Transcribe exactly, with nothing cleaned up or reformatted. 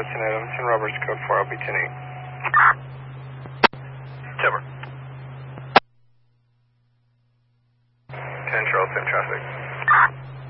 Charleston Adams, and Roberts, code four, I'll be ten eight. Timber. ten Charleston traffic.